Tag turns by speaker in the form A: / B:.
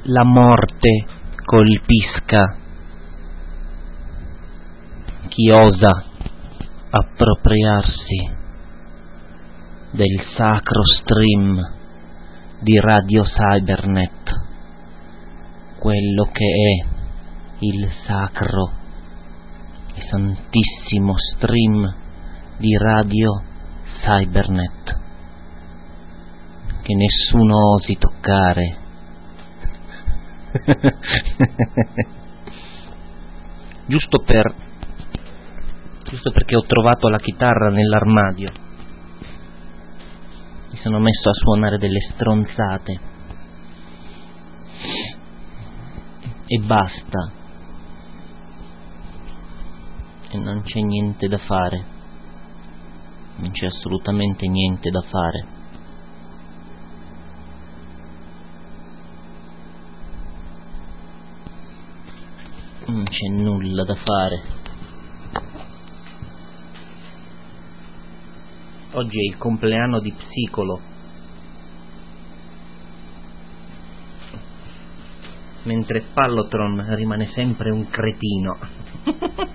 A: la morte colpisca chi osa appropriarsi del sacro stream di Radio Cybernet, quello che è il sacro e santissimo stream di Radio Cybernet, che nessuno osi toccare. giusto perché ho trovato la chitarra nell'armadio, mi sono messo a suonare delle stronzate e basta, e non c'è niente da fare, non c'è assolutamente niente da fare. Non c'è nulla da fare. Oggi è il compleanno di Psicolo, mentre Pallotron rimane sempre un cretino.